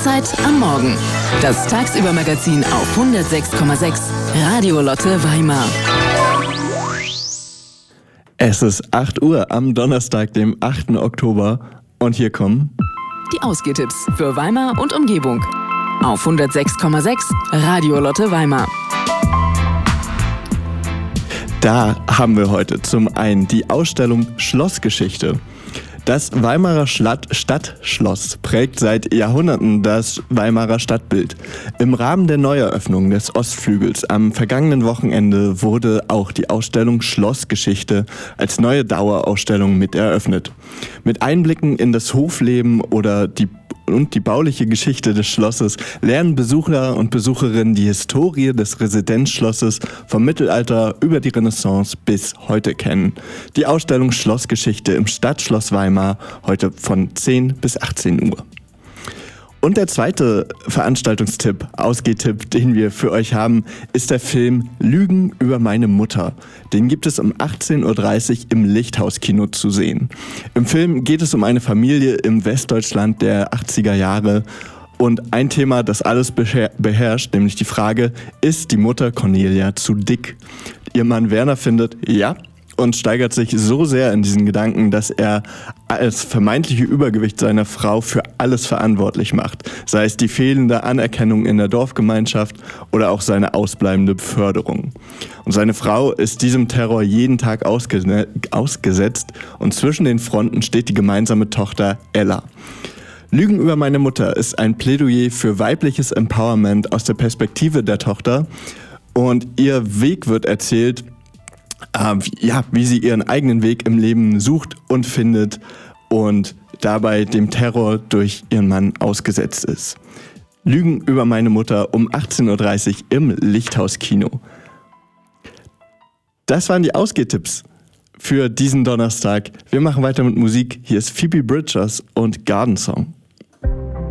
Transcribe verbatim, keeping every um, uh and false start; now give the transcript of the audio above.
Mahlzeit am Morgen. Das Tagsüber-Magazin auf hundertsechs Komma sechs Radio Lotte Weimar. Es ist acht Uhr am Donnerstag, dem achten Oktober. Und hier kommen die Ausgehtipps für Weimar und Umgebung. Auf hundertsechs Komma sechs Radio Lotte Weimar. Da haben wir heute zum einen die Ausstellung Schlossgeschichte. Das Weimarer Stadtschloss prägt seit Jahrhunderten das Weimarer Stadtbild. Im Rahmen der Neueröffnung des Ostflügels am vergangenen Wochenende wurde auch die Ausstellung Schlossgeschichte als neue Dauerausstellung mit eröffnet. Mit Einblicken in das Hofleben oder die und die bauliche Geschichte des Schlosses lernen Besucher und Besucherinnen die Historie des Residenzschlosses vom Mittelalter über die Renaissance bis heute kennen. Die Ausstellung Schlossgeschichte im Stadtschloss Weimar heute von zehn bis achtzehn Uhr. Und der zweite Veranstaltungstipp, Ausgehtipp, den wir für euch haben, ist der Film Lügen über meine Mutter. Den gibt es um achtzehn Uhr dreißig im Lichthauskino zu sehen. Im Film geht es um eine Familie im Westdeutschland der achtziger Jahre. Und ein Thema, das alles beherrscht, nämlich die Frage, ist die Mutter Cornelia zu dick? Ihr Mann Werner findet, ja, und steigert sich so sehr in diesen Gedanken, dass er als vermeintliche Übergewicht seiner Frau für alles verantwortlich macht. Sei es die fehlende Anerkennung in der Dorfgemeinschaft oder auch seine ausbleibende Beförderung. Und seine Frau ist diesem Terror jeden Tag ausge- ausgesetzt und zwischen den Fronten steht die gemeinsame Tochter Ella. Lügen über meine Mutter ist ein Plädoyer für weibliches Empowerment aus der Perspektive der Tochter und ihr Weg wird erzählt, Äh, ja, wie sie ihren eigenen Weg im Leben sucht und findet und dabei dem Terror durch ihren Mann ausgesetzt ist. Lügen über meine Mutter um achtzehn Uhr dreißig im Lichthauskino. Das waren die Ausgehtipps für diesen Donnerstag. Wir machen weiter mit Musik. Hier ist Phoebe Bridgers und Garden Song.